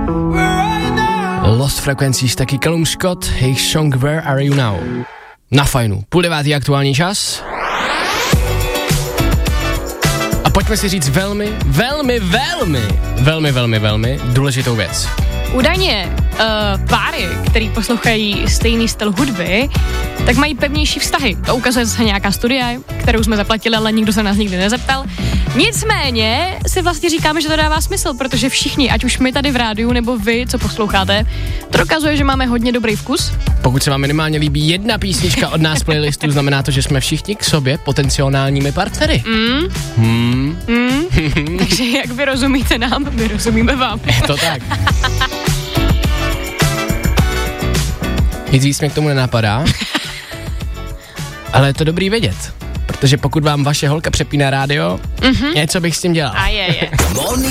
Lost Frequencies, taky Callum Scott, jejich song Where Are You Now. Na fajnu, 8:30 aktuální čas. A pojďme si říct velmi důležitou věc. Údajně páry, který poslouchají stejný styl hudby, tak mají pevnější vztahy. To ukazuje zase nějaká studie, kterou jsme zaplatili, ale nikdo se nás nikdy nezeptal. Nicméně si vlastně říkáme, že to dává smysl, protože všichni, ať už my tady v rádiu, nebo vy, co posloucháte, to dokazuje, že máme hodně dobrý vkus. Pokud se vám minimálně líbí jedna písnička od nás playlistu, znamená to, že jsme všichni k sobě potenciálními partnery. Takže jak vy rozumíte nám, my rozumíme vám. Je to tak. Nic víc mě k tomu nenapadá, ale je to dobrý vědět, protože pokud vám vaše holka přepíná rádio, něco bych s tím dělal. A je.